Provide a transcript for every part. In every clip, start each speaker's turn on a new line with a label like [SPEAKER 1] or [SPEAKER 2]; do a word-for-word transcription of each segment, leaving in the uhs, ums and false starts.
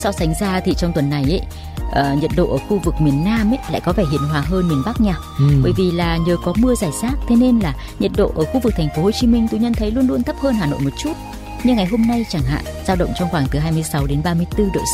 [SPEAKER 1] So sánh ra thì trong tuần này ấy, uh, nhiệt độ ở khu vực miền Nam ấy lại có vẻ hiền hòa hơn miền Bắc nha. Ừ. Bởi vì là nhờ có mưa rải rác, thế nên là nhiệt độ ở khu vực thành phố Hồ Chí Minh Tú Nhân thấy luôn luôn thấp hơn Hà Nội một chút. Như ngày hôm nay chẳng hạn, dao động trong khoảng từ hai mươi sáu đến ba mươi tư độ C.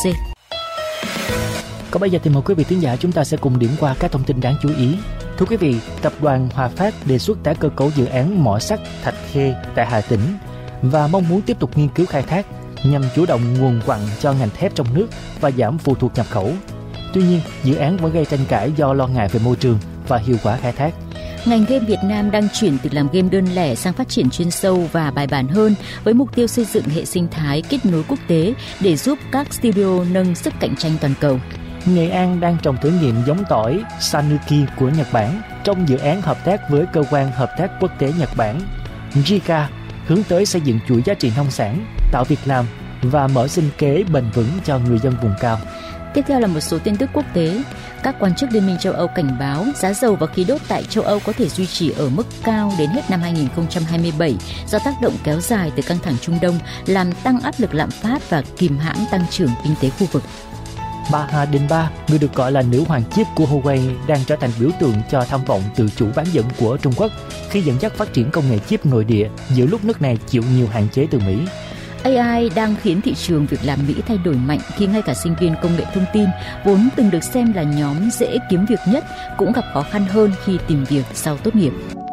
[SPEAKER 2] Còn bây giờ thì mời quý vị thính giả chúng ta sẽ cùng điểm qua các thông tin đáng chú ý. Thưa quý vị, tập đoàn Hòa Phát đề xuất tái cơ cấu dự án mỏ sắt Thạch Khê tại Hà Tĩnh và mong muốn tiếp tục nghiên cứu khai thác nhằm chủ động nguồn quặng cho ngành thép trong nước và giảm phụ thuộc nhập khẩu. Tuy nhiên, dự án vẫn gây tranh cãi do lo ngại về môi trường và hiệu quả khai thác.
[SPEAKER 1] Ngành game Việt Nam đang chuyển từ làm game đơn lẻ sang phát triển chuyên sâu và bài bản hơn với mục tiêu xây dựng hệ sinh thái kết nối quốc tế để giúp các studio nâng sức cạnh tranh toàn cầu.
[SPEAKER 2] Nghệ An đang trồng thử nghiệm giống tỏi Sanuki của Nhật Bản trong dự án hợp tác với cơ quan hợp tác quốc tế Nhật Bản giê i ca, hướng tới xây dựng chuỗi giá trị nông sản, tạo việc làm và mở sinh kế bền vững cho người dân vùng cao.
[SPEAKER 1] Tiếp theo là một số tin tức quốc tế. Các quan chức Liên minh châu Âu cảnh báo giá dầu và khí đốt tại châu Âu có thể duy trì ở mức cao đến hết năm hai không hai bảy do tác động kéo dài từ căng thẳng Trung Đông làm tăng áp lực lạm phát và kìm hãm tăng trưởng kinh tế khu vực.
[SPEAKER 2] Bà Hà Đình Ba, người được gọi là nữ hoàng chip của Huawei, đang trở thành biểu tượng cho tham vọng tự chủ bán dẫn của Trung Quốc khi dẫn dắt phát triển công nghệ chip nội địa giữa lúc nước này chịu nhiều hạn chế từ Mỹ.
[SPEAKER 1] a i đang khiến thị trường việc làm Mỹ thay đổi mạnh khi ngay cả sinh viên công nghệ thông tin vốn từng được xem là nhóm dễ kiếm việc nhất cũng gặp khó khăn hơn khi tìm việc sau tốt nghiệp.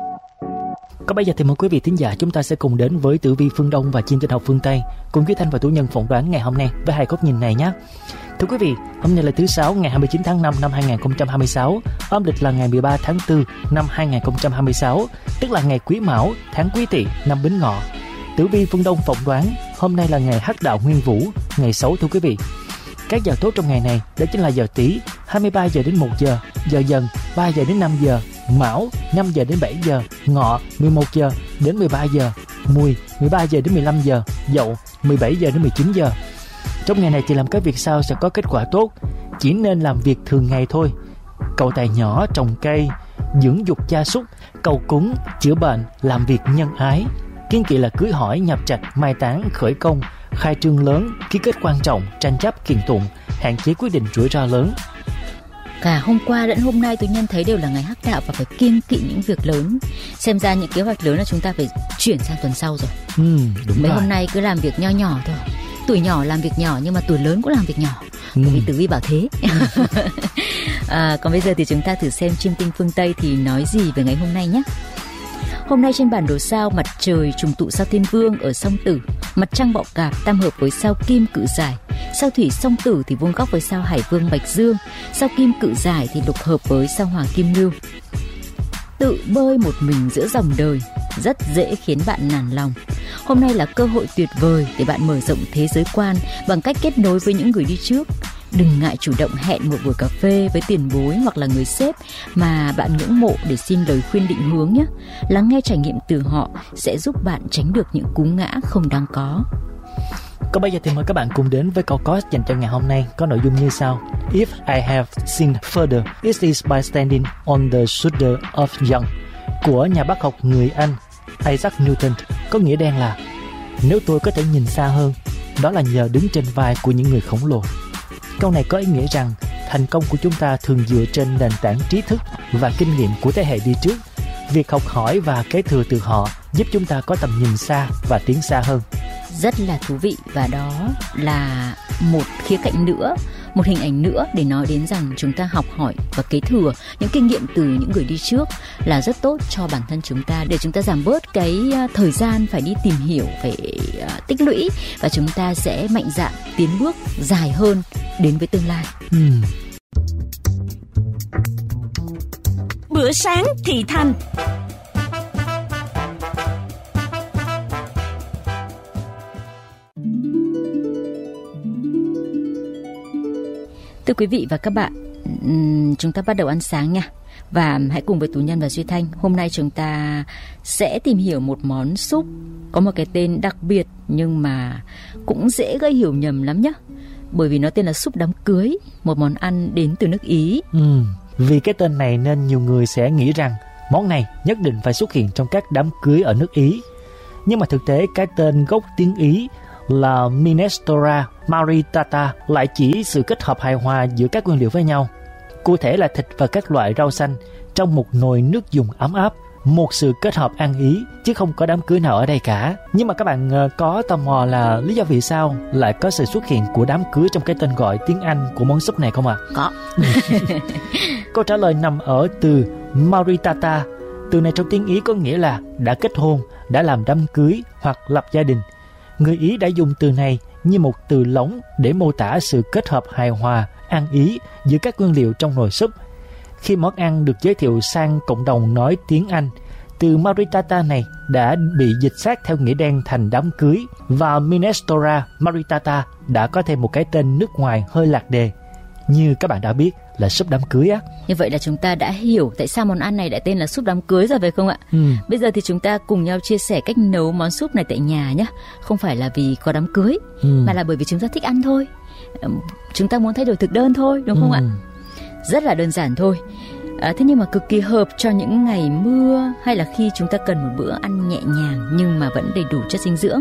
[SPEAKER 2] Còn bây giờ thì mời quý vị thính giả chúng ta sẽ cùng đến với tử vi phương Đông và chiêm tinh học phương Tây cùng với Thanh và Tú Nhân phỏng đoán ngày hôm nay với hai góc nhìn này nhé. Thưa quý vị, hôm nay là thứ Sáu ngày hai mươi chín tháng năm năm hai không hai sáu, âm lịch là ngày mười ba tháng tư năm hai không hai sáu, tức là ngày Quý Mão, tháng Quý Tỵ, năm Bính Ngọ. Tử vi phương Đông phỏng đoán hôm nay là ngày Hắc Đạo Nguyên Vũ, ngày xấu thưa quý vị. Các giờ tốt trong ngày này đó chính là giờ Tý hai mươi ba giờ đến một giờ, giờ Dần ba giờ đến năm giờ, Mão năm giờ đến bảy giờ, Ngọ mười một giờ đến mười ba giờ, Mùi mười ba giờ đến mười lăm giờ, Dậu mười bảy giờ đến mười chín giờ. Trong ngày này thì làm các việc sau sẽ có kết quả tốt, chỉ nên làm việc thường ngày thôi. Cầu tài nhỏ, trồng cây, dưỡng dục gia súc, cầu cúng, chữa bệnh, làm việc nhân ái. Kiêng kỵ là cưới hỏi, nhập trạch, mai táng, khởi công, khai trương lớn, ký kết quan trọng, tranh chấp, kiện tụng, hạn chế quyết định rủi ro lớn.
[SPEAKER 1] Cả hôm qua lẫn hôm nay tôi nhân thấy đều là ngày Hắc Đạo và phải kiêng kỵ những việc lớn. Xem ra những kế hoạch lớn là chúng ta phải chuyển sang tuần sau rồi.
[SPEAKER 2] Ừ, đúng
[SPEAKER 1] Mấy
[SPEAKER 2] rồi.
[SPEAKER 1] hôm nay cứ làm việc nho nhỏ thôi. Tuổi nhỏ làm việc nhỏ nhưng mà tuổi lớn cũng làm việc nhỏ.
[SPEAKER 2] Ừ.
[SPEAKER 1] Bởi vì tử vi bảo thế. à, còn bây giờ thì chúng ta thử xem chiêm tinh phương Tây thì nói gì về ngày hôm nay nhé. Hôm nay trên bản đồ sao, mặt trời trùng tụ sao Thiên Vương ở Song Tử, mặt trăng Bọ Cạp tam hợp với sao Kim Cự Giải, sao Thủy Song Tử thì vuông góc với sao Hải Vương Bạch Dương, sao Kim Cự Giải thì lục hợp với sao Hỏa Kim Ngưu. Tự bơi một mình giữa dòng đời rất dễ khiến bạn nản lòng. Hôm nay là cơ hội tuyệt vời để bạn mở rộng thế giới quan bằng cách kết nối với những người đi trước. Đừng ngại chủ động hẹn một buổi cà phê với tiền bối hoặc là người sếp mà bạn ngưỡng mộ để xin lời khuyên định hướng nhé. Lắng nghe trải nghiệm từ họ sẽ giúp bạn tránh được những cú ngã không đáng có.
[SPEAKER 2] Còn bây giờ thì mời các bạn cùng đến với câu cost dành cho ngày hôm nay có nội dung như sau. If I have seen further, it is by standing on the shoulder of young của nhà bác học người Anh Isaac Newton, có nghĩa đen là nếu tôi có thể nhìn xa hơn, đó là nhờ đứng trên vai của những người khổng lồ. Câu này có ý nghĩa rằng thành công của chúng ta thường dựa trên nền tảng trí thức và kinh nghiệm của thế hệ đi trước. Việc học hỏi và kế thừa từ họ giúp chúng ta có tầm nhìn xa và tiến xa hơn.
[SPEAKER 1] Rất là thú vị, và đó là một khía cạnh nữa, một hình ảnh nữa để nói đến rằng chúng ta học hỏi và kế thừa những kinh nghiệm từ những người đi trước là rất tốt cho bản thân chúng ta, để chúng ta giảm bớt cái thời gian phải đi tìm hiểu, phải tích lũy, và chúng ta sẽ mạnh dạn tiến bước dài hơn đến với tương lai.
[SPEAKER 2] uhm.
[SPEAKER 3] Bữa sáng thị thành.
[SPEAKER 1] Thưa quý vị và các bạn, chúng ta bắt đầu ăn sáng nha. Và hãy cùng với Tú Nhân và Duy Thanh, hôm nay chúng ta sẽ tìm hiểu một món súp có một cái tên đặc biệt nhưng mà cũng dễ gây hiểu nhầm lắm nhé. Bởi vì nó tên là súp đám cưới, một món ăn đến từ nước Ý.
[SPEAKER 2] ừ. Vì cái tên này nên nhiều người sẽ nghĩ rằng món này nhất định phải xuất hiện trong các đám cưới ở nước Ý. Nhưng mà thực tế cái tên gốc tiếng Ý là Minestra Maritata lại chỉ sự kết hợp hài hòa giữa các nguyên liệu với nhau. Cụ thể là thịt và các loại rau xanh trong một nồi nước dùng ấm áp. Một sự kết hợp ăn ý chứ không có đám cưới nào ở đây cả. Nhưng mà các bạn có tò mò là lý do vì sao lại có sự xuất hiện của đám cưới trong cái tên gọi tiếng Anh của món súp này không ạ? À?
[SPEAKER 1] Có.
[SPEAKER 2] Câu trả lời nằm ở từ Maritata. Từ này trong tiếng Ý có nghĩa là đã kết hôn, đã làm đám cưới hoặc lập gia đình. Người Ý đã dùng từ này như một từ lóng để mô tả sự kết hợp hài hòa, ăn ý giữa các nguyên liệu trong nồi súp. Khi món ăn được giới thiệu sang cộng đồng nói tiếng Anh, từ Maritata này đã bị dịch sát theo nghĩa đen thành đám cưới, và Minestra Maritata đã có thêm một cái tên nước ngoài hơi lạc đề, như các bạn đã biết là súp đám cưới á.
[SPEAKER 1] Như vậy là chúng ta đã hiểu tại sao món ăn này đã tên là súp đám cưới rồi phải không ạ?
[SPEAKER 2] Ừ.
[SPEAKER 1] Bây giờ thì chúng ta cùng nhau chia sẻ cách nấu món súp này tại nhà nhé. Không phải là vì có đám cưới, ừ. mà là bởi vì chúng ta thích ăn thôi. Chúng ta muốn thay đổi thực đơn thôi, đúng không ừ. ạ? Rất là đơn giản thôi. À, thế nhưng mà cực kỳ hợp cho những ngày mưa hay là khi chúng ta cần một bữa ăn nhẹ nhàng nhưng mà vẫn đầy đủ chất dinh dưỡng.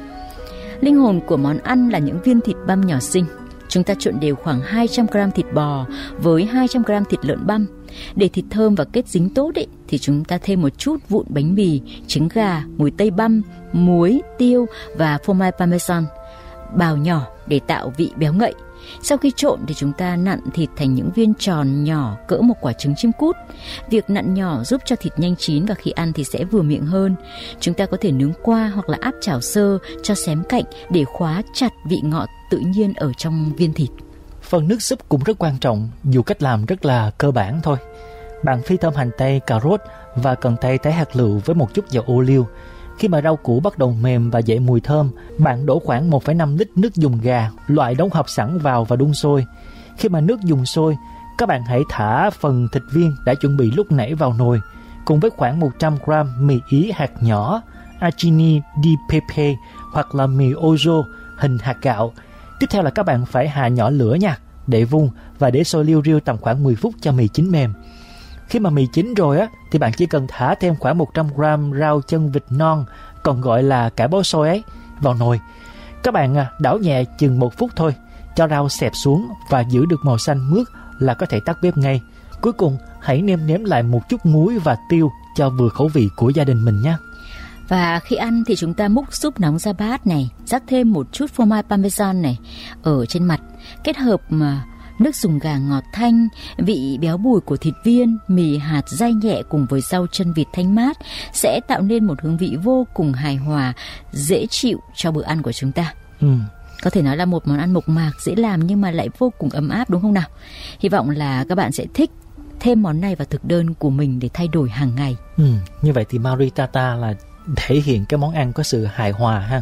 [SPEAKER 1] Linh hồn của món ăn là những viên thịt băm nhỏ xinh. Chúng ta trộn đều khoảng hai trăm gam thịt bò với hai trăm gam thịt lợn băm. Để thịt thơm và kết dính tốt ấy, thì chúng ta thêm một chút vụn bánh mì, trứng gà, mùi tây băm, muối, tiêu và phô mai parmesan bào nhỏ để tạo vị béo ngậy. Sau khi trộn thì chúng ta nặn thịt thành những viên tròn nhỏ cỡ một quả trứng chim cút. Việc nặn nhỏ giúp cho thịt nhanh chín và khi ăn thì sẽ vừa miệng hơn. Chúng ta có thể nướng qua hoặc là áp chảo sơ cho xém cạnh để khóa chặt vị ngọt tự nhiên ở trong viên thịt.
[SPEAKER 2] Phần nước súp cũng rất quan trọng, dù cách làm rất là cơ bản thôi. Bạn phi thơm hành tây, cà rốt và cần tây thái hạt lựu với một chút dầu ô liu. Khi mà rau củ bắt đầu mềm và dậy mùi thơm, bạn đổ khoảng một phẩy năm lít nước dùng gà, loại đóng hộp sẵn vào và đun sôi. Khi mà nước dùng sôi, các bạn hãy thả phần thịt viên đã chuẩn bị lúc nãy vào nồi, cùng với khoảng một trăm gam mì Ý hạt nhỏ, argini di pepe hoặc là mì Ojo hình hạt gạo. Tiếp theo là các bạn phải hạ nhỏ lửa nha, để vung và để sôi liu riu tầm khoảng mười phút cho mì chín mềm. Khi mà mì chín rồi á, thì bạn chỉ cần thả thêm khoảng một trăm gam rau chân vịt non, còn gọi là cải bó xôi ấy, vào nồi. Các bạn đảo nhẹ chừng một phút thôi, cho rau xẹp xuống và giữ được màu xanh mướt là có thể tắt bếp ngay. Cuối cùng, hãy nêm nếm lại một chút muối và tiêu cho vừa khẩu vị của gia đình mình nhé.
[SPEAKER 1] Và khi ăn thì chúng ta múc súp nóng ra bát này, rắc thêm một chút phô mai parmesan này ở trên mặt, kết hợp mà nước dùng gà ngọt thanh, vị béo bùi của thịt viên, mì hạt dai nhẹ cùng với rau chân vịt thanh mát sẽ tạo nên một hương vị vô cùng hài hòa, dễ chịu cho bữa ăn của chúng ta.
[SPEAKER 2] Ừ.
[SPEAKER 1] Có thể nói là một món ăn mộc mạc, dễ làm nhưng mà lại vô cùng ấm áp, đúng không nào? Hy vọng là các bạn sẽ thích thêm món này vào thực đơn của mình để thay đổi hàng ngày.
[SPEAKER 2] Ừ. Như vậy thì Maritata là thể hiện cái món ăn có sự hài hòa ha.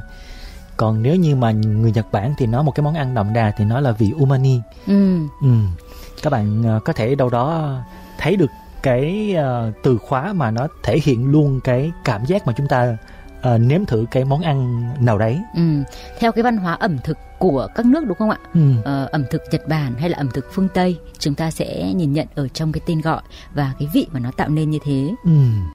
[SPEAKER 2] Còn nếu như mà người Nhật Bản thì nói một cái món ăn đậm đà thì nói là vị umami.
[SPEAKER 1] Ừ.
[SPEAKER 2] Ừ. Các bạn có thể đâu đó thấy được cái uh, từ khóa mà nó thể hiện luôn cái cảm giác mà chúng ta uh, nếm thử cái món ăn nào đấy.
[SPEAKER 1] Ừ. Theo cái văn hóa ẩm thực của các nước, đúng không ạ?
[SPEAKER 2] Ừ.
[SPEAKER 1] Uh, ẩm thực Nhật Bản hay là ẩm thực phương Tây, chúng ta sẽ nhìn nhận ở trong cái tên gọi và cái vị mà nó tạo nên như thế.
[SPEAKER 2] Ừ.